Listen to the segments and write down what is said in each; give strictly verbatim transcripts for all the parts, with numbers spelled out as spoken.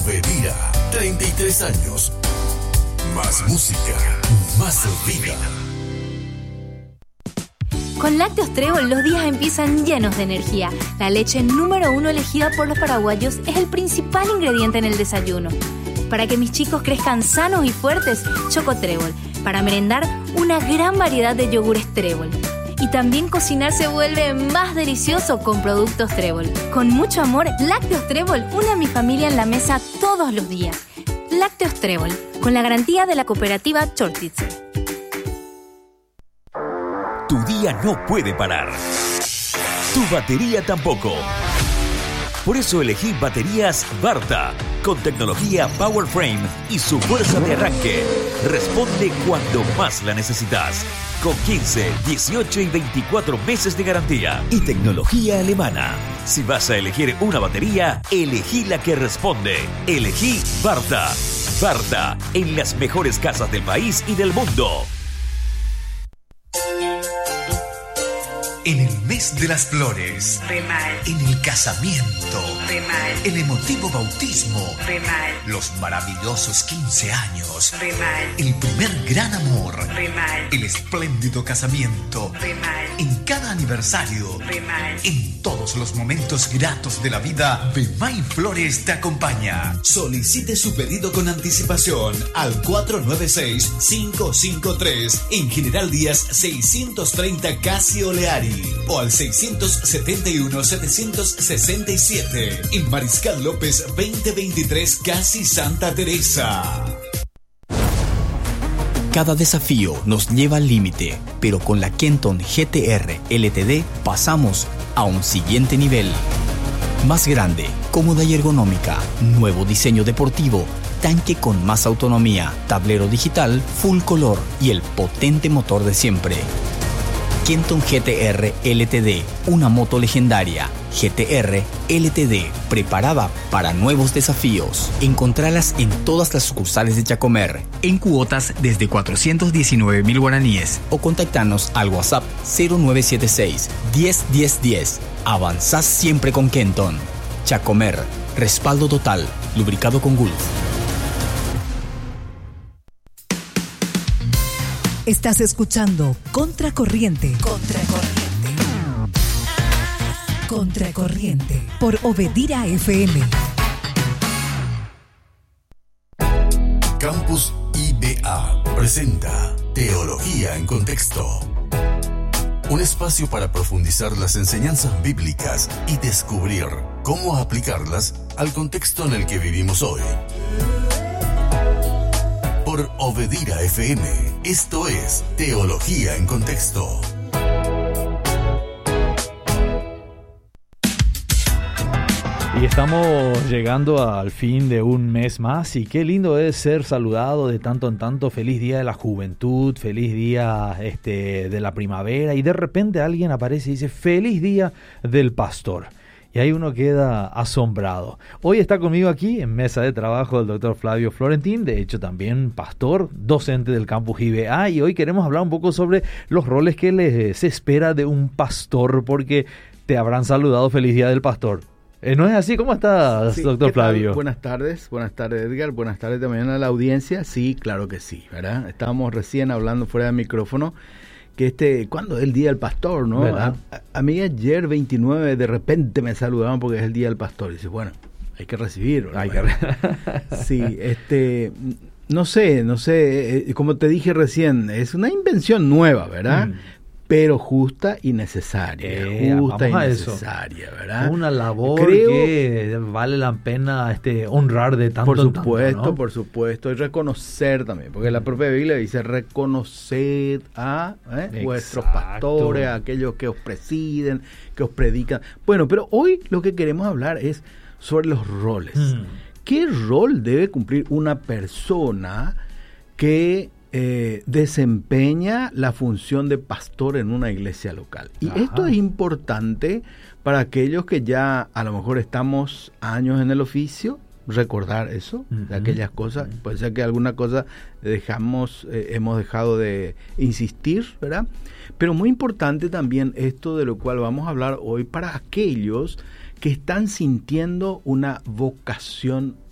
Obedira, treinta y tres años. Más música, más vida. Con Lácteos Trébol los días empiezan llenos de energía. La leche número uno elegida por los paraguayos es el principal ingrediente en el desayuno. Para que mis chicos crezcan sanos y fuertes, Choco Trébol. Para merendar, una gran variedad de yogures Trébol. Y también cocinar se vuelve más delicioso con productos Trébol. Con mucho amor, Lácteos Trébol une a mi familia en la mesa todos los días. Lácteos Trébol, con la garantía de la cooperativa Chortitzer. Tu día no puede parar. Tu batería tampoco. Por eso elegí baterías Varta, con tecnología Power Frame y su fuerza de arranque. Responde cuando más la necesitas. Con quince, dieciocho y veinticuatro meses de garantía. Y tecnología alemana. Si vas a elegir una batería, elegí la que responde. Elegí Varta. Varta, en las mejores casas del país y del mundo. En el mes de las flores, re mal. En el casamiento, re mal. El emotivo bautismo, re mal. Los maravillosos quince años, re mal. El primer gran amor, re mal. El espléndido casamiento, re mal. En cada aniversario, re mal. En todos los momentos gratos de la vida, Bemay Flores te acompaña. Solicite su pedido con anticipación al cuatro nueve seis, cinco cinco tres en General Díaz seiscientos treinta Casi Oleari. O al seiscientos setenta y uno, setecientos sesenta y siete en Mariscal López veinte veintitrés Casi Santa Teresa. Cada desafío nos lleva al límite, pero con la Kenton G T R L T D pasamos a un siguiente nivel. Más grande, cómoda y ergonómica, nuevo diseño deportivo, tanque con más autonomía, tablero digital, full color y el potente motor de siempre. Kenton G T R L T D, una moto legendaria. G T R L T D, preparada para nuevos desafíos. Encontralas en todas las sucursales de Chacomer, en cuotas desde cuatrocientos diecinueve mil guaraníes. O contactanos al WhatsApp cero nueve siete seis, diez diez diez. Avanzás siempre con Kenton. Chacomer, respaldo total, lubricado con Gulf. Estás escuchando Contracorriente. Contracorriente. Contracorriente. Por Obedira F M. Campus I B A presenta Teología en Contexto. Un espacio para profundizar las enseñanzas bíblicas y descubrir cómo aplicarlas al contexto en el que vivimos hoy. Por Obedira F M, esto es Teología en Contexto. Y estamos llegando al fin de un mes más y qué lindo es ser saludado de tanto en tanto. Feliz día de la juventud, feliz día este, de la primavera, y de repente alguien aparece y dice feliz día del pastor. Y ahí uno queda asombrado. Hoy está conmigo aquí en mesa de trabajo el doctor Flavio Florentín, de hecho también pastor, docente del campus I B A, y hoy queremos hablar un poco sobre los roles que les, se espera de un pastor, porque te habrán saludado feliz día del pastor. Eh, ¿No es así? ¿Cómo estás, sí, doctor Flavio? Buenas tardes, buenas tardes Edgar, buenas tardes también a la audiencia. Sí, claro que sí, ¿verdad? Estábamos recién hablando fuera del micrófono que este, ¿cuándo es el Día del Pastor, no? A, a, a mí ayer veintinueve de repente me saludaban porque es el Día del Pastor. Y dice, bueno, hay que recibir, ¿verdad? Hay que re- sí, este, no sé, no sé, eh, como te dije recién, es una invención nueva, ¿verdad? Mm. Pero justa y necesaria, eh, justa y necesaria, eso. ¿Verdad? Una labor Creo, que vale la pena este, honrar de tanto por en supuesto, tanto, ¿no? Por supuesto, y reconocer también, porque la propia Biblia dice reconocer a ¿eh? vuestros pastores, a aquellos que os presiden, que os predican. Bueno, pero hoy lo que queremos hablar es sobre los roles. Hmm. ¿Qué rol debe cumplir una persona que Eh, desempeña la función de pastor en una iglesia local? Y Ajá. esto es importante para aquellos que ya a lo mejor estamos años en el oficio, recordar eso, uh-huh. de aquellas cosas. Uh-huh. Puede ser que alguna cosa dejamos, eh, hemos dejado de insistir, ¿verdad? Pero muy importante también esto de lo cual vamos a hablar hoy para aquellos que están sintiendo una vocación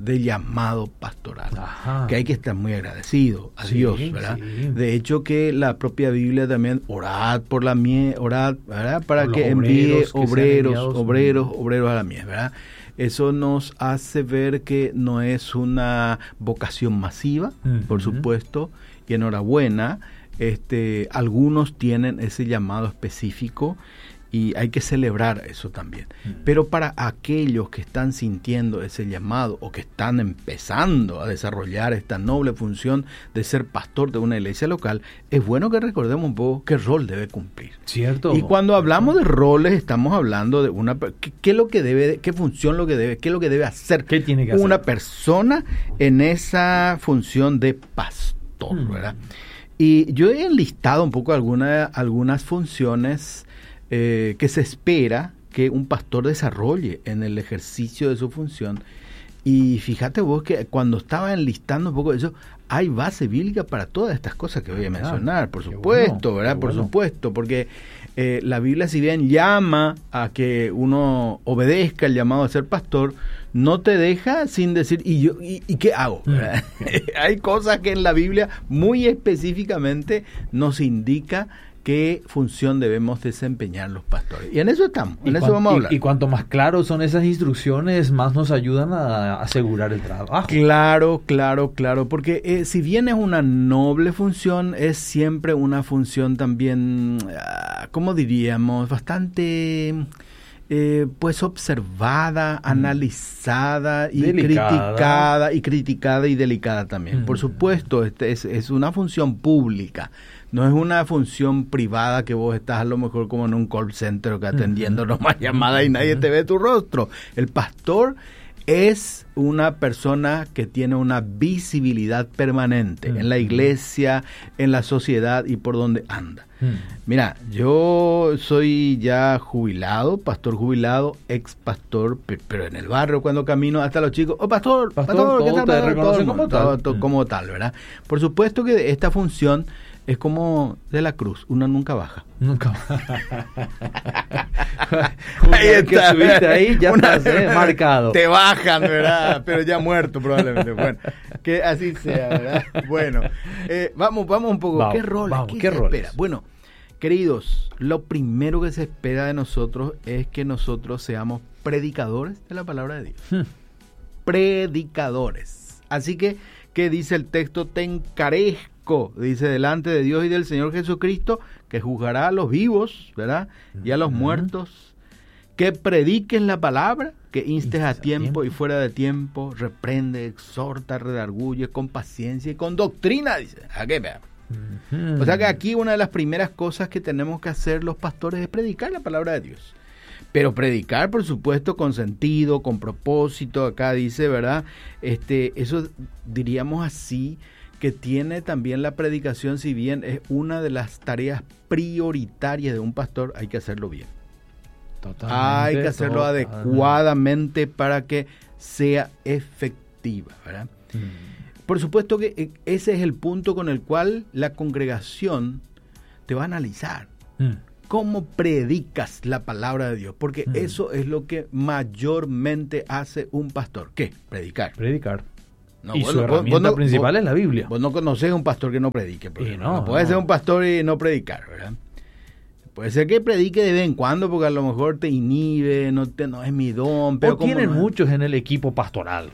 de llamado pastoral. Ajá. Que hay que estar muy agradecido a Sí, Dios, ¿verdad? sí. De hecho que la propia Biblia también, orad por la mies, orad, ¿verdad? Para Por que los envíe obreros que sean obreros, enviados. obreros, obreros a la mies, ¿verdad? Eso nos hace ver que no es una vocación masiva, Ujú. por supuesto, y enhorabuena, este, algunos tienen ese llamado específico y hay que celebrar eso también. Ujú. Pero para aquellos que están sintiendo ese llamado o que están empezando a desarrollar esta noble función de ser pastor de una iglesia local, es bueno que recordemos un poco qué rol debe cumplir. ¿Cierto? Y cuando hablamos de roles, estamos hablando de una per- qué, qué es lo que debe, qué función lo que debe, qué es lo que debe hacer ¿Qué tiene que una hacer? persona en esa función de pastor, Mm. ¿verdad? Y yo he enlistado un poco alguna, algunas funciones eh, que se espera que un pastor desarrolle en el ejercicio de su función. Y fíjate vos que cuando estaba enlistando un poco de eso, hay base bíblica para todas estas cosas que voy a Ah, mencionar, por qué supuesto, bueno, ¿verdad? qué Por bueno. supuesto, porque eh, la Biblia, si bien llama a que uno obedezca el llamado a ser pastor, no te deja sin decir, ¿y yo y, y qué hago? ¿verdad? Hay cosas que en la Biblia muy específicamente nos indica qué función debemos desempeñar los pastores. Y en eso estamos, en Y eso cuan- vamos a y- hablar. Y, cuanto más claros son esas instrucciones, más nos ayudan a asegurar el trabajo. Claro, claro, claro, porque eh, si bien es una noble función, es siempre una función también, ah, ¿cómo diríamos? Bastante, eh, pues, observada, analizada y Delicada. criticada, y criticada y delicada también. Por Mm. supuesto, este es, es una función pública. No es una función privada que vos estás a lo mejor como en un call center que atendiendo nomás llamadas y nadie te ve tu rostro. El pastor es una persona que tiene una visibilidad permanente en la iglesia, en la sociedad y por donde anda. Mm. Mira, yo soy ya jubilado, pastor jubilado, ex pastor, pe- pero en el barrio cuando camino hasta los chicos, oh pastor, Pastor, pastor, ¿qué todo tal? te pastor?" reconoce Todo el como mundo, tal. todo- todo Mm. como tal, ¿verdad? Por supuesto que esta función es como de la cruz, uno nunca baja. Nunca. Ahí Una vez que está, subiste ahí, ya Una- estás eh, marcado. Te bajan, ¿verdad? Pero ya muerto probablemente. Bueno, que así sea, ¿verdad? Bueno, eh, vamos, vamos un poco. Vamos, ¿Qué rol? vamos, ¿Qué, ¿qué se roles? espera? Bueno, queridos, lo primero que se espera de nosotros es que nosotros seamos predicadores de la palabra de Dios. Hmm. Predicadores. Así que, ¿qué dice el texto? Te encarezco, dice, delante de Dios y del Señor Jesucristo, que juzgará a los vivos, ¿verdad? Y a los Ujú. muertos, que prediques la palabra, que instes Instes a a tiempo, tiempo. y fuera de tiempo, reprende, exhorta, redarguye con paciencia y con doctrina, dice. ¿A qué vea? Mm. O sea que aquí una de las primeras cosas que tenemos que hacer los pastores es predicar la palabra de Dios. Pero predicar, por supuesto, con sentido, con propósito, acá dice, ¿verdad? Este, eso diríamos así, que tiene también la predicación, si bien es una de las tareas prioritarias de un pastor, hay que hacerlo bien. Totalmente, Hay que hacerlo totalmente. adecuadamente para que sea efectiva, ¿verdad? Mm. Por supuesto que eh, ese es el punto con el cual la congregación te va a analizar. Mm. ¿Cómo predicas la palabra de Dios? Porque Mm. eso es lo que mayormente hace un pastor. ¿Qué? Predicar. Predicar. No, y vos su no- vos- herramienta vos no- principal vos- es la Biblia. Vos no conocés a un pastor que no predique. por Y ejemplo. no, no puede no. ser un pastor y no predicar, ¿verdad? Puede ser que predique de vez en cuando porque a lo mejor te inhibe, no, te, no es mi don. Pero O como tienen no es- muchos en el equipo pastoral.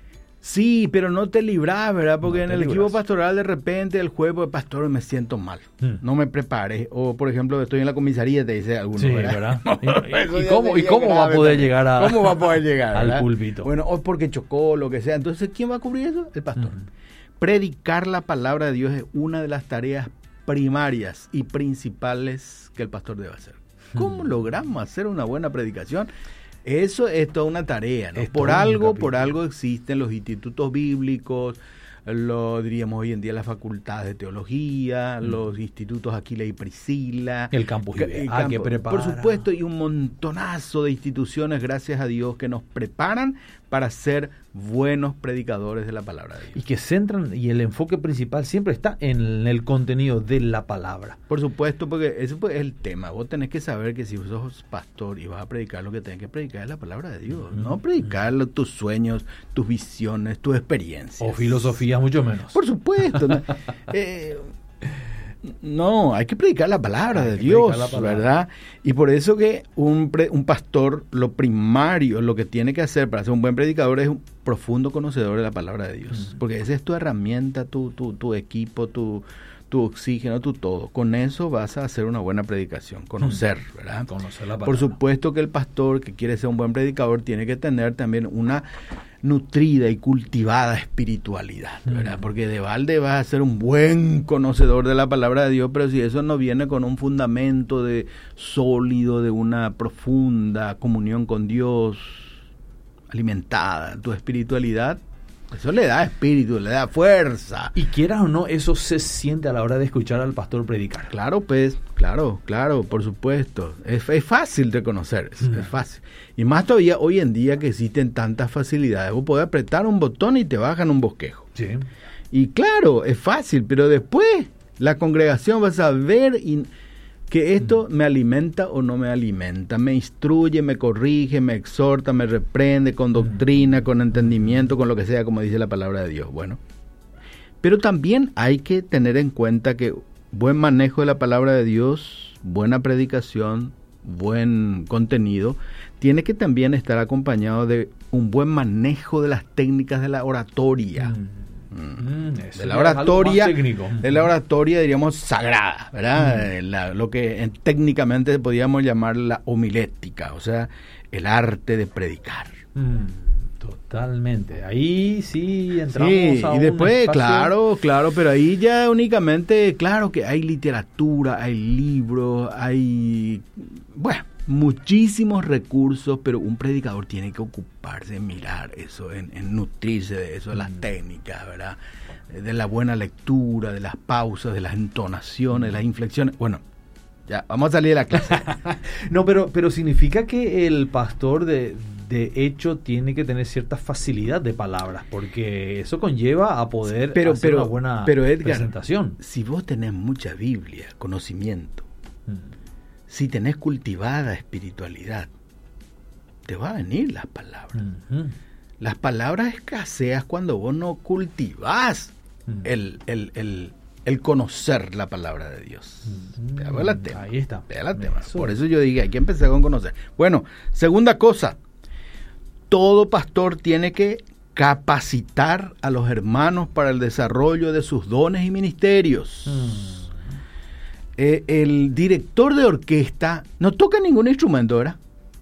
Sí, pero no te librás, ¿verdad? Porque No en te el libras. equipo pastoral de repente el juego de pastor me siento mal. Mm. No me prepares. O por ejemplo, estoy en la comisaría, te dice alguno, Sí, ¿verdad? ¿verdad? Y- y- Eso y ya cómo- y sería cómo va a grave poder también. llegar a- ¿Cómo va a poder llegar? al ¿verdad? púlpito? Bueno, o porque chocó, lo que sea. Entonces, ¿quién va a cubrir eso? El pastor. Ujú. Predicar la palabra de Dios es una de las tareas primarias y principales que el pastor debe hacer. ¿Cómo Mm. logramos hacer una buena predicación? Eso es toda una tarea, ¿no? Es Por todo un algo, capítulo. por algo existen los institutos bíblicos, lo diríamos hoy en día las facultades de teología, mm. los institutos Aquiles y Priscila, el campus I B A que prepara. Por supuesto, y un montonazo de instituciones, gracias a Dios, que nos preparan para ser buenos predicadores de la palabra de Dios. Y que centran, y el enfoque principal siempre está en el contenido de la palabra. Por supuesto, porque ese es el tema. Vos tenés que saber que si vos sos pastor y vas a predicar, lo que tenés que predicar es la palabra de Dios. Mm-hmm. No predicar mm-hmm. tus sueños, tus visiones, tus experiencias. O filosofía, mucho menos. Por supuesto. ¿no? eh, No, hay que predicar la palabra hay de Dios, palabra. ¿verdad? Y por eso que un, pre, un pastor, lo primario, lo que tiene que hacer para ser un buen predicador es un profundo conocedor de la palabra de Dios. Mm. Porque esa es tu herramienta, tu, tu, tu equipo, tu, tu oxígeno, tu todo. Con eso vas a hacer una buena predicación, conocer, mm. ¿verdad? Conocer la palabra. Por supuesto que el pastor que quiere ser un buen predicador tiene que tener también una nutrida y cultivada espiritualidad, ¿verdad? Mm. Porque de balde vas a ser un buen conocedor de la palabra de Dios, pero si eso no viene con un fundamento de sólido, de una profunda comunión con Dios, alimentada, tu espiritualidad, eso le da espíritu, le da fuerza. Y quieras o no, eso se siente a la hora de escuchar al pastor predicar. Claro, pues, claro, claro, por supuesto. Es, es fácil de conocer, es, mm. es fácil. Y más todavía hoy en día que existen tantas facilidades. Vos podés apretar un botón y te bajan un bosquejo. Sí. Y claro, es fácil, pero después la congregación va a saber y que esto me alimenta o no me alimenta, me instruye, me corrige, me exhorta, me reprende con doctrina, con entendimiento, con lo que sea, como dice la palabra de Dios. Bueno, pero también hay que tener en cuenta que buen manejo de la palabra de Dios, buena predicación, buen contenido, tiene que también estar acompañado de un buen manejo de las técnicas de la oratoria. Mm. Mm, de la oratoria, de la oratoria diríamos sagrada, ¿verdad? Mm. La, lo que en, técnicamente podríamos llamar la homilética, o sea, el arte de predicar. Mm, totalmente. Ahí sí entramos sí, a y un después, espacio... claro, claro, pero ahí ya únicamente, claro que hay literatura, hay libros, hay, bueno, muchísimos recursos, pero un predicador tiene que ocuparse en mirar eso, en, en nutrirse de eso, de las técnicas, ¿verdad? De la buena lectura, de las pausas, de las entonaciones, de las inflexiones. Bueno, ya, vamos a salir de la clase. No, pero, pero significa que el pastor de, de hecho tiene que tener cierta facilidad de palabras, porque eso conlleva a poder pero, hacer pero, una buena pero Edgar, presentación. Si vos tenés mucha Biblia, conocimiento, mm. si tenés cultivada espiritualidad, te va a venir las palabras. Uh-huh. Las palabras escaseas cuando vos no cultivás uh-huh. el, el, el, el conocer la palabra de Dios. Uh-huh. Te hago la tema. Ahí está. Te hago la tema. Por eso yo dije, hay que empezar con conocer. Bueno, segunda cosa. Todo pastor tiene que capacitar a los hermanos para el desarrollo de sus dones y ministerios. Uh-huh. Eh, el director de orquesta no toca ningún instrumento, ¿verdad?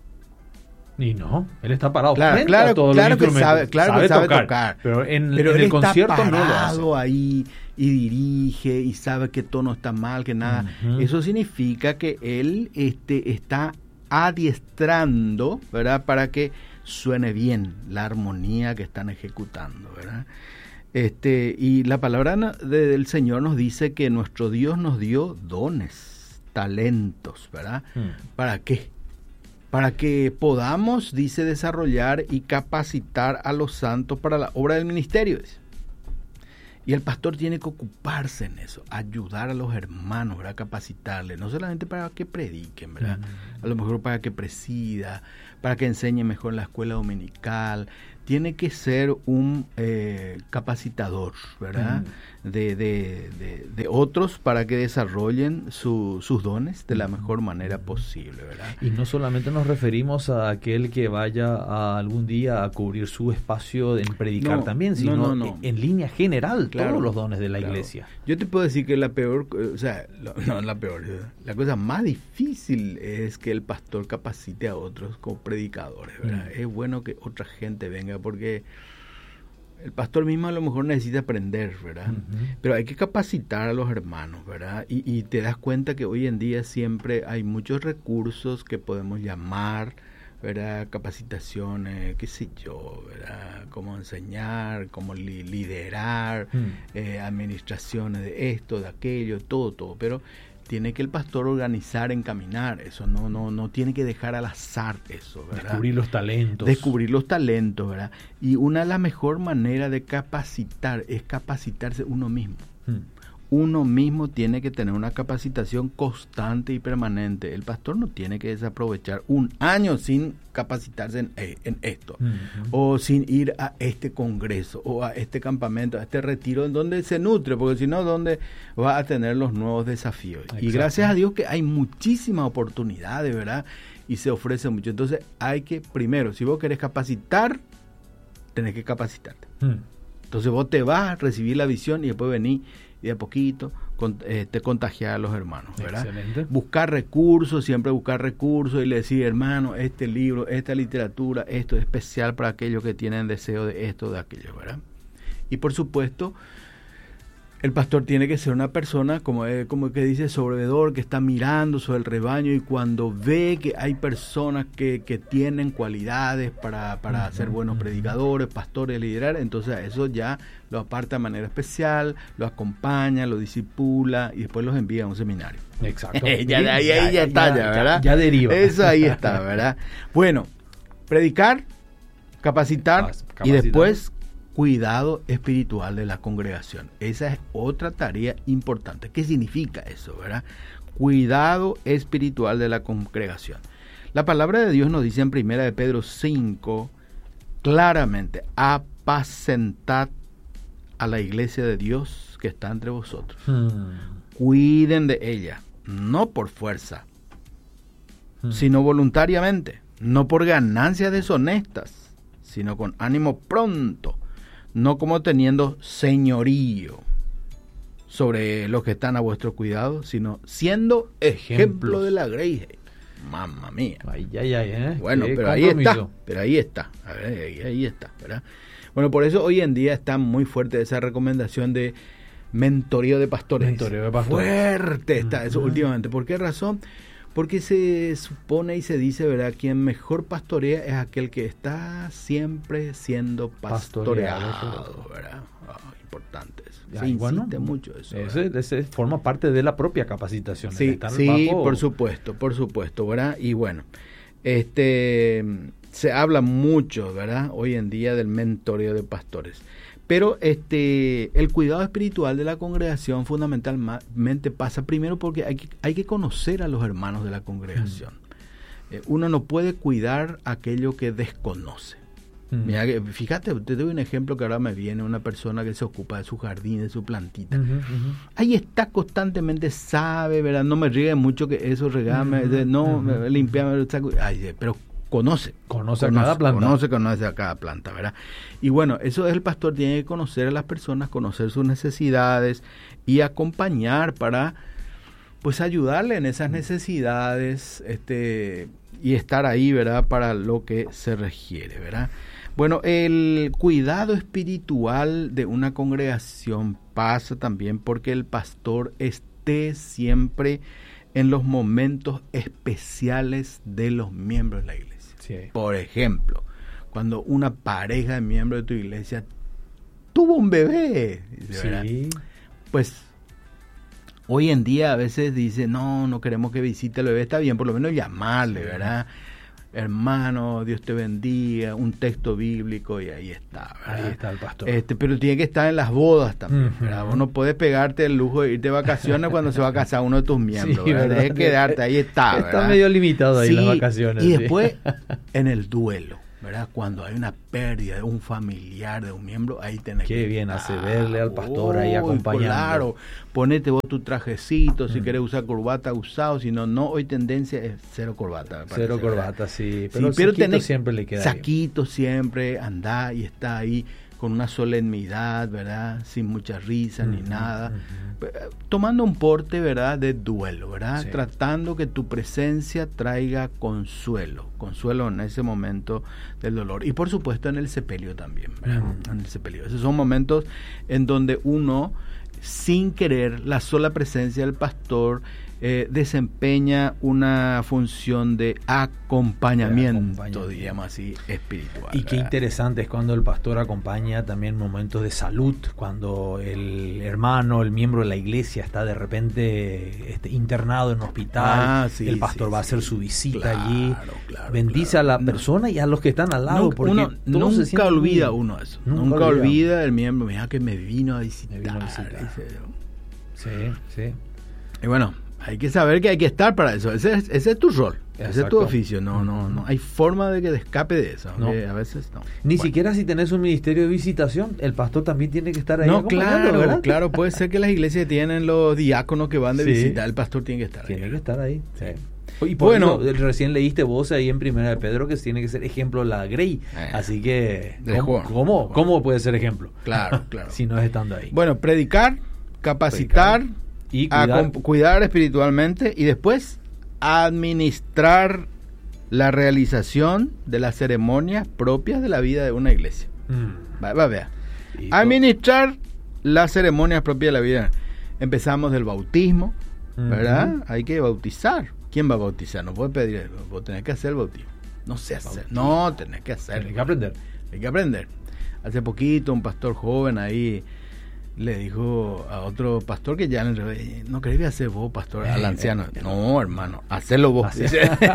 Y no, él está parado claro, frente claro, a todos claro los que instrumentos. sabe, claro sabe que sabe tocar, tocar, pero en, pero en él el concierto está no lo hace. ahí y dirige y sabe qué tono está mal, que nada. Uh-huh. Eso significa que él este, está adiestrando, ¿verdad? Para que suene bien la armonía que están ejecutando, ¿verdad? Este, y la palabra de, del Señor nos dice que nuestro Dios nos dio dones, talentos, ¿verdad? Mm. ¿Para qué? Para que podamos, dice, desarrollar y capacitar a los santos para la obra del ministerio. Y el pastor tiene que ocuparse en eso, ayudar a los hermanos, ¿verdad? Capacitarles, no solamente para que prediquen, ¿verdad? Mm. A lo mejor para que presida, para que enseñe mejor en la escuela dominical. Tiene que ser un eh, capacitador, ¿verdad? Mm. De, de, de, de otros para que desarrollen su, sus dones de la mejor manera posible, ¿verdad? Y no solamente nos referimos a aquel que vaya a algún día a cubrir su espacio en predicar no, también, sino no, no, no. En, en línea general, claro, todos los dones de la claro. iglesia. Yo te puedo decir que la peor, o sea, no la peor, la cosa más difícil es que el pastor capacite a otros como predicadores, ¿verdad? Mm. Es bueno que otra gente venga porque el pastor mismo a lo mejor necesita aprender, ¿verdad? Uh-huh. Pero hay que capacitar a los hermanos, ¿verdad? Y, y te das cuenta que hoy en día siempre hay muchos recursos que podemos llamar ¿verdad? Capacitaciones, qué sé yo, ¿verdad? Cómo enseñar, cómo li- liderar, mm. eh, administraciones de esto, de aquello, todo, todo, pero tiene que el pastor organizar, encaminar eso, no, no, no tiene que dejar al azar eso, ¿verdad? Descubrir los talentos. Descubrir los talentos, ¿verdad? Y una de las mejores maneras de capacitar es capacitarse uno mismo. Mm. Uno mismo tiene que tener una capacitación constante y permanente. El pastor no tiene que desaprovechar un año sin capacitarse en, en esto, uh-huh. o sin ir a este congreso, o a este campamento, a este retiro en donde se nutre, porque si no, ¿dónde va a tener los nuevos desafíos? Exacto. Y gracias a Dios que hay muchísimas oportunidades, ¿verdad? Y se ofrece mucho. Entonces hay que, primero, si vos querés capacitar, tenés que capacitarte. Uh-huh. Entonces vos te vas a recibir la visión y después venís y de a poquito con, eh, te contagiar a los hermanos, ¿verdad? Excelente. Buscar recursos, siempre buscar recursos y le decir, hermano, este libro, esta literatura, esto es especial para aquellos que tienen deseo de esto, de aquello, ¿verdad? Y por supuesto, el pastor tiene que ser una persona, como, eh, como que dice, sobrevedor, que está mirando sobre el rebaño y cuando ve que hay personas que, que tienen cualidades para, para uh-huh, ser buenos uh-huh. predicadores, pastores, liderar, entonces a eso ya lo aparta de manera especial, lo acompaña, lo disipula y después los envía a un seminario. Exacto. ya, ahí, ahí ya, ya está, ya, ya, ¿verdad? Ya, ya deriva. Eso ahí está, ¿verdad? Bueno, predicar, capacitar, capacitar. Y después cuidado espiritual de la congregación. Esa es otra tarea importante. ¿Qué significa eso, verdad? Cuidado espiritual de la congregación. La palabra de Dios nos dice en primera de Pedro cinco, claramente, apacentad a la iglesia de Dios que está entre vosotros. Hmm. Cuiden de ella, no por fuerza, hmm. sino voluntariamente, no por ganancias deshonestas, sino con ánimo pronto, no como teniendo señorío sobre los que están a vuestro cuidado, sino siendo ejemplo Ejemplos. de la gracia. Mamma mía. Ay, ay, ay, ¿eh? Bueno, pero ahí está, pero ahí está, a ver, ahí, ahí está, ¿verdad? Bueno, por eso hoy en día está muy fuerte esa recomendación de mentorío de pastores. Mentorío de pastores. Fuerte está eso uh-huh. últimamente. ¿Por qué razón? Porque se supone y se dice, ¿verdad?, quien mejor pastorea es aquel que está siempre siendo pastoreado, pastoreado ¿verdad? Oh, importante eso. Se insiste bueno, mucho eso. Ese, ese forma parte de la propia capacitación. Sí, sí, bajo... por supuesto, por supuesto, ¿verdad? Y bueno, este se habla mucho, ¿verdad?, hoy en día del mentoreo de pastores. Pero este el cuidado espiritual de la congregación fundamentalmente pasa primero porque hay que, hay que conocer a los hermanos de la congregación. Mm. Eh, uno no puede cuidar aquello que desconoce. Mm. Mira, fíjate, te doy un ejemplo que ahora me viene, una persona que se ocupa de su jardín, de su plantita. Uh-huh, uh-huh. Ahí está constantemente, sabe, ¿verdad? No me riegue mucho que eso regame, uh-huh, no, uh-huh. limpiame, ay, pero conoce, conoce a cada planta. Conoce, conoce a cada planta, ¿verdad? Y bueno, eso es el pastor, tiene que conocer a las personas, conocer sus necesidades y acompañar para, pues, ayudarle en esas necesidades, este, y estar ahí, ¿verdad?, para lo que se requiere, ¿verdad? Bueno, el cuidado espiritual de una congregación pasa también porque el pastor esté siempre en los momentos especiales de los miembros de la iglesia. Sí. Por ejemplo, cuando una pareja de miembros de tu iglesia tuvo un bebé, sí. pues hoy en día a veces dice, no, no queremos que visite el bebé, está bien, por lo menos llamarle, sí. ¿verdad? Hermano, Dios te bendiga, un texto bíblico y ahí está, ¿verdad? Ahí está el pastor. Este, pero tiene que estar en las bodas también, uh-huh. ¿verdad? Vos no podés pegarte el lujo de irte de vacaciones cuando se va a casar uno de tus miembros, sí, ¿verdad? Tienes que quedarte, ahí está, ¿verdad? Está medio limitado ahí sí, las vacaciones. Y sí. después, en el duelo, ¿verdad? Cuando hay una pérdida de un familiar, de un miembro, ahí tenés Qué que... Qué bien hace verle al pastor oh, ahí acompañando. Claro, ponete vos tu trajecito, si mm. querés usar corbata, usado, si no, no, hoy tendencia es cero corbata. Me parece, cero ¿verdad? corbata, sí, pero, sí, pero saquito tenés, siempre le queda saquito bien. Siempre, andá y está ahí con una solemnidad, ¿verdad? Sin mucha risa mm, ni nada. Mm, tomando un porte, ¿verdad?, de duelo, ¿verdad? Sí. Tratando que tu presencia traiga consuelo, consuelo en ese momento del dolor. Y por supuesto en el sepelio también, ¿verdad? Mm. En el sepelio. Esos son momentos en donde uno, sin querer, la sola presencia del pastor eh, desempeña una función de acompañamiento, De acompañamiento. digamos así, espiritual. Y qué ¿verdad? interesante es cuando el pastor acompaña también momentos de salud, cuando el hermano, el miembro de la iglesia está de repente este, internado en un hospital, Ah, sí, el pastor sí, va a hacer sí. su visita Claro, allí, claro, bendice claro. a la No. persona y a los que están al lado, Nunca, porque uno todos se nunca sienten olvida muy- uno eso. Nunca Nunca, olvida. olvida el miembro, mira que me vino a visitar. Me vino a visitar. dice. Sí, sí. Y bueno, hay que saber que hay que estar para eso. Ese es, ese es tu rol, ese es tu Exacto. oficio. No, no, no hay forma de que te escape de eso. No. aunque A veces no. Ni Bueno. siquiera si tenés un ministerio de visitación, el pastor también tiene que estar ahí. No, acompañando, claro, ¿verdad? claro. Puede ser que las iglesias tienen los diáconos que van de Sí. visita. El pastor tiene que estar Tiene ahí. que estar ahí. Sí. Y por Bueno. eso, recién leíste vos ahí en Primera de Pedro que tiene que ser ejemplo la Grey. Eh, Así que, de ¿cómo, Juan. cómo, cómo puede ser ejemplo? Claro, claro. si no es estando ahí. Bueno, predicar, capacitar, Y a cuidar. comp- cuidar espiritualmente y después administrar la realización de las ceremonias propias de la vida de una iglesia. Mm. Va, va, vea. Y to- Administrar las ceremonias propias de la vida. Empezamos del bautismo, ¿verdad? Ujú. Hay que bautizar. ¿Quién va a bautizar? No puede pedir, vos tenés que hacer el bautismo. No sé hacer. No, tenés que hacer. Tiene que aprender. Hay que aprender. Hace poquito un pastor joven ahí le dijo a otro pastor que ya le no quería hacer vos, pastor, al Eh, anciano. eh, No, hermano, hacerlo vos. Así-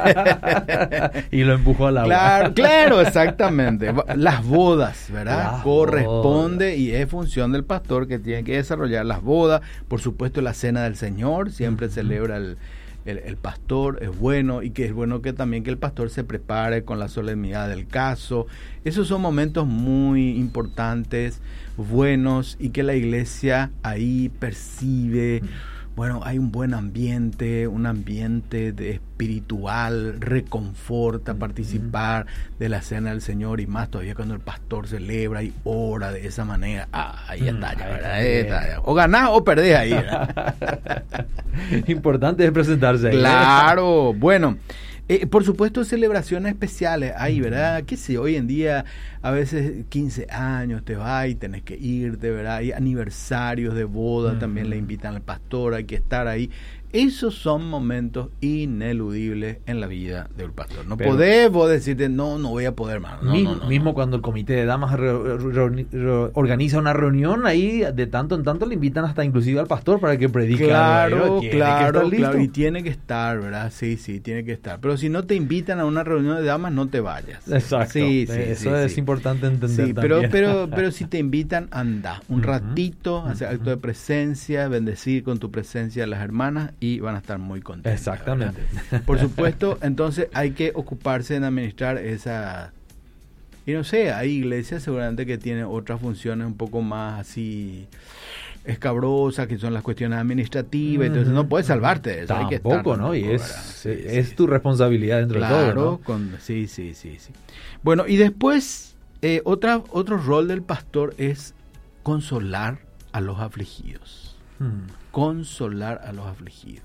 y lo empujó al agua. Claro, claro, exactamente. Las bodas, ¿verdad? Las Corresponde bodas. y es función del pastor que tiene que desarrollar las bodas. Por supuesto, la cena del Señor siempre celebra el, el, el pastor, es bueno, y que es bueno que también que el pastor se prepare con la solemnidad del caso. Esos son momentos muy importantes, buenos, y que la iglesia ahí percibe. Bueno, hay un buen ambiente, un ambiente de espiritual, reconforta participar de la cena del Señor, y más todavía cuando el pastor celebra y ora de esa manera. Ah, ahí Mm, está, ya, ahí ¿verdad? está Ahí bien. está, ya. O ganás o perdés ahí, ¿verdad? Importante es presentarse ahí. ¿eh? Claro, bueno. Eh, por supuesto, celebraciones especiales hay, ¿verdad? ¿Qué sé? Hoy en día, a veces quince años te vas y tenés que irte, ¿verdad? Hay aniversarios de boda, Ujú. también le invitan al pastor, hay que estar ahí. Esos son momentos ineludibles en la vida del pastor. No Pero- podés vos decirte, no, no voy a poder, hermano. No, mismo no, no, mismo no. cuando el comité de damas re- re- re- organiza una reunión, ahí de tanto en tanto le invitan hasta inclusive al pastor para que predique. Claro, algo. Tiene que claro, estar listo. claro, y tiene que estar, ¿verdad? Sí, sí, tiene que estar. Pero si no te invitan a una reunión de damas, no te vayas. Exacto. Sí, sí, Eso sí, es sí. importante entender Sí, pero, también. pero, pero si te invitan, anda un Ujú, ratito, hacer acto de presencia, bendecir con tu presencia a las hermanas y van a estar muy contentas. Exactamente. ¿verdad? Por supuesto, entonces hay que ocuparse en administrar esa. Y no sé, hay iglesias seguramente que tienen otras funciones un poco más así escabrosas, que son las cuestiones administrativas, entonces no puedes salvarte de eso. hay que estar Tampoco, ¿no? Y tampoco, es, ¿verdad? Sí, es sí. tu responsabilidad dentro Claro, de todo, ¿no? con, sí, sí, sí, sí. Bueno, y después, eh, otra, otro rol del pastor es consolar a los afligidos. Hmm. Consolar a los afligidos.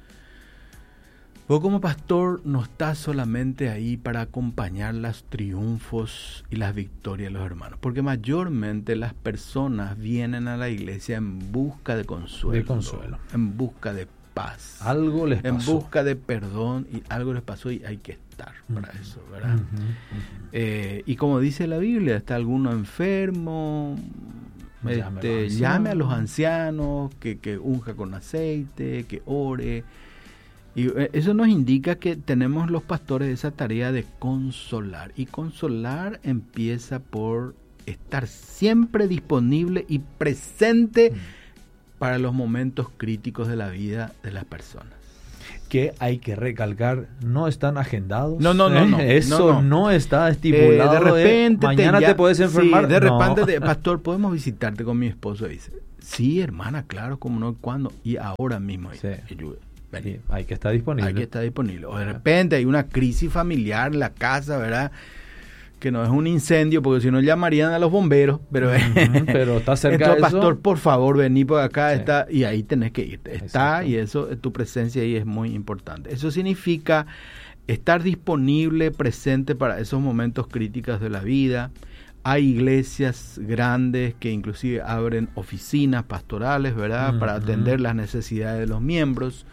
Vos como pastor no estás solamente ahí para acompañar los triunfos y las victorias de los hermanos, porque mayormente las personas vienen a la iglesia en busca de consuelo, De consuelo. en busca de paz, Algo les en pasó. busca de perdón, y algo les pasó y hay que estar para Ujú. eso, ¿verdad? Ujú, ujú. Eh, y como dice la Biblia, está alguno enfermo, Llame a este, los llame a los ancianos. ancianos, que, que unja con aceite, que ore. Y eh, eso nos indica que tenemos los pastores esa tarea de consolar. Y consolar empieza por estar siempre disponible y presente para los momentos críticos de la vida de las personas. Que hay que recalcar, no están agendados. No, no, no, ¿eh? no, Eso no, no, no. está Eh, estipulado. de repente eh, mañana te, ya- puedes enfermar. Sí, de No. repente, te- pastor, podemos visitarte con mi esposo. Dice, sí, hermana, claro, cómo no, ¿cuándo? Y ahora mismo. Sí. Y yo, ven, Sí, hay que estar disponible. hay que estar disponible. O de repente hay una crisis familiar en la casa, ¿verdad? Que no es un incendio, porque si no llamarían a los bomberos. Pero, Ujú, pero está cerca Entonces, de eso. pastor, por favor, vení por acá, Sí. está, y ahí tenés que irte. Está, Exacto. y eso, tu presencia ahí es muy importante. Eso significa estar disponible, presente para esos momentos críticos de la vida. Hay iglesias grandes que inclusive abren oficinas pastorales, ¿verdad? Para Ujú. atender las necesidades de los miembros.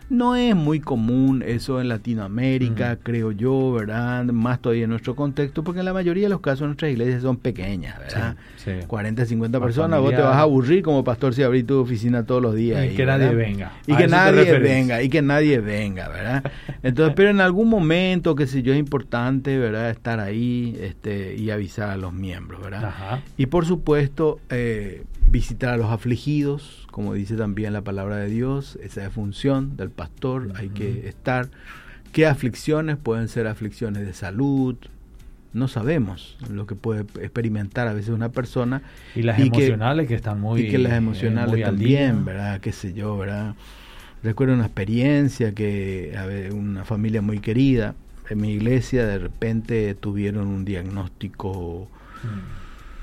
No es muy común eso en Latinoamérica, uh-huh. creo yo, ¿verdad? Más todavía en nuestro contexto, porque en la mayoría de los casos nuestras iglesias son pequeñas, ¿verdad? Sí, sí. cuarenta, cincuenta personas, familiar. Vos te vas a aburrir como pastor si abrís tu oficina todos los días. Y ahí, que ¿verdad? nadie venga. Y que nadie venga, y que nadie venga, ¿verdad? Entonces, pero en algún momento, qué sé yo, es importante, ¿verdad? Estar ahí este, y avisar a los miembros, ¿verdad? Ajá. Y por supuesto, eh, visitar a los afligidos, como dice también la palabra de Dios, esa es función del pastor, uh-huh. hay que estar. ¿Qué aflicciones? Pueden ser aflicciones de salud, no sabemos lo que puede experimentar a veces una persona. Y las y emocionales que, que están muy... Y que las emocionales eh, también, ¿verdad? Qué sé yo, ¿verdad? Recuerdo una experiencia que a ver, una familia muy querida en mi iglesia de repente tuvieron un diagnóstico... Uh-huh.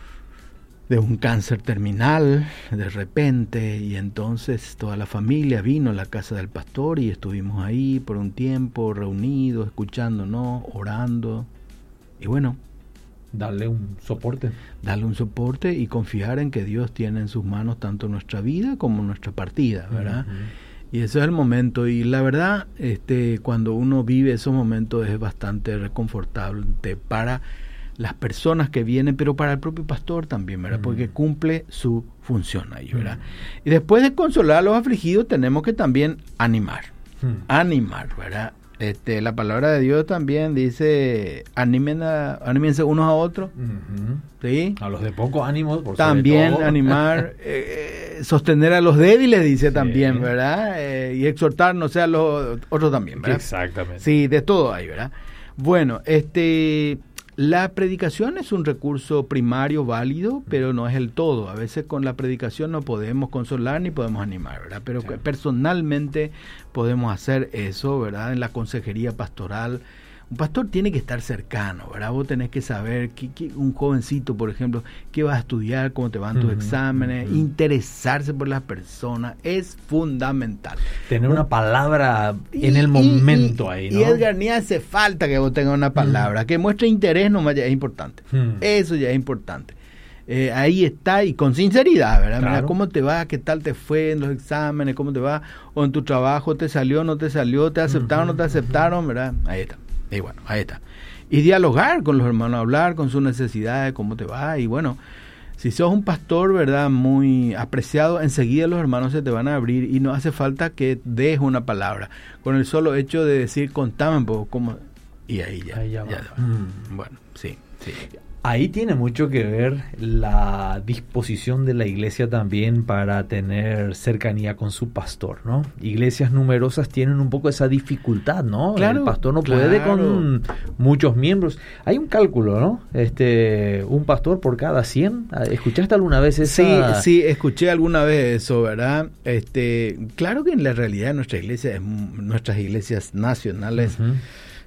de un cáncer terminal de repente, y entonces toda la familia vino a la casa del pastor y estuvimos ahí por un tiempo reunidos, escuchándonos, orando, y bueno, darle un soporte darle un soporte y confiar en que Dios tiene en sus manos tanto nuestra vida como nuestra partida, ¿verdad? Uh-huh. Y ese es el momento, y la verdad, este, cuando uno vive esos momentos es bastante reconfortante para las personas que vienen, pero para el propio pastor también, ¿verdad? Mm. Porque cumple su función ahí, ¿verdad? Mm. Y después de consolar a los afligidos, tenemos que también animar, mm. animar, ¿verdad? Este, la palabra de Dios también dice, animen a, anímense unos a otros, mm-hmm. ¿sí? A los de poco ánimo, por también sobre todo. Animar, eh, sostener a los débiles, dice sí. también, ¿verdad? Eh, y exhortar, no sé, a los otros también, ¿verdad? Exactamente. Sí, de todo ahí, ¿verdad? Bueno, este... la predicación es un recurso primario válido, pero no es el todo. A veces con la predicación no podemos consolar ni podemos animar, ¿verdad? Pero sí. personalmente podemos hacer eso, ¿verdad? En la consejería pastoral, un pastor tiene que estar cercano, ¿verdad? Vos tenés que saber, que, que un jovencito, por ejemplo, qué vas a estudiar, cómo te van tus uh-huh, exámenes, uh-huh. interesarse por las personas es fundamental. Tener una palabra y, en el momento y, y, ahí, ¿no? Y Edgar, ni hace falta que vos tengas una palabra, uh-huh. que muestre interés nomás ya es importante. Uh-huh. Eso ya es importante. Eh, ahí está, y con sinceridad, ¿verdad? Claro. Mira, ¿cómo te va? ¿Qué tal te fue en los exámenes? ¿Cómo te va? ¿O en tu trabajo te salió, no te salió? ¿Te aceptaron, uh-huh. no te aceptaron? ¿Verdad? Ahí está. Y bueno, ahí está. Y dialogar con los hermanos, hablar con sus necesidades, cómo te va. Y bueno, si sos un pastor, ¿verdad?, muy apreciado, enseguida los hermanos se te van a abrir y no hace falta que des una palabra. Con el solo hecho de decir, contame un poco cómo... Y ahí ya. Ahí ya, ya va. Mm. Bueno, sí, sí. Ahí tiene mucho que ver la disposición de la iglesia también para tener cercanía con su pastor, ¿no? Iglesias numerosas tienen un poco esa dificultad, ¿no? Claro, el pastor no claro. puede con muchos miembros. Hay un cálculo, ¿no? Este, un pastor por cada cien. ¿Escuchaste alguna vez esa? Sí, sí, escuché alguna vez eso, ¿verdad? Este, claro que en la realidad nuestra iglesia, nuestras iglesias nacionales, uh-huh.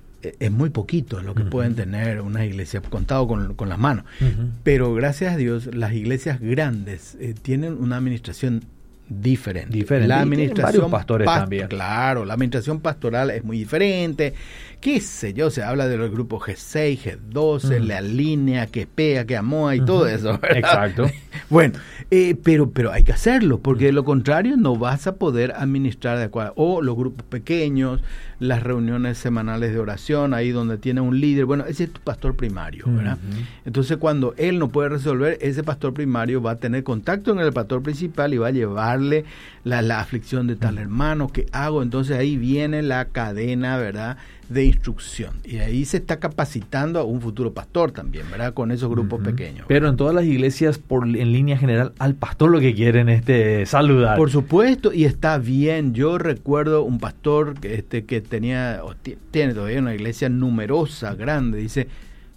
es muy poquito lo que uh-huh. pueden tener unas iglesias, contado con, con las manos. Uh-huh. Pero gracias a Dios, las iglesias grandes eh, tienen una administración diferente. diferente. La administración varios pastores past- también. Claro, la administración pastoral es muy diferente. Qué sé yo, se habla de los grupos G seis, G doce, uh-huh. la línea, que pega, que amoa y uh-huh. todo eso, ¿verdad? Exacto. Bueno, eh, pero, pero hay que hacerlo, porque uh-huh. de lo contrario no vas a poder administrar de acuerdo. O los grupos pequeños, las reuniones semanales de oración, ahí donde tiene un líder. Bueno, ese es tu pastor primario, ¿verdad? Uh-huh. Entonces, cuando él no puede resolver, ese pastor primario va a tener contacto con el pastor principal y va a llevarle la, la aflicción de tal uh-huh. hermano, ¿qué hago? Entonces ahí viene la cadena, ¿verdad?, de instrucción, y ahí se está capacitando a un futuro pastor también, ¿verdad?, con esos grupos uh-huh. pequeños. Pero en todas las iglesias, por en línea general, al pastor lo que quieren es este, saludar. Por supuesto, y está bien. Yo recuerdo un pastor que, este, que tenía, o t- tiene todavía una iglesia numerosa, grande, dice,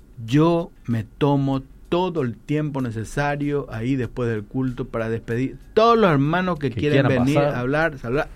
yo me tomo todo el tiempo necesario ahí después del culto para despedir todos los hermanos que, que quieren venir pasar. a hablar, saludar.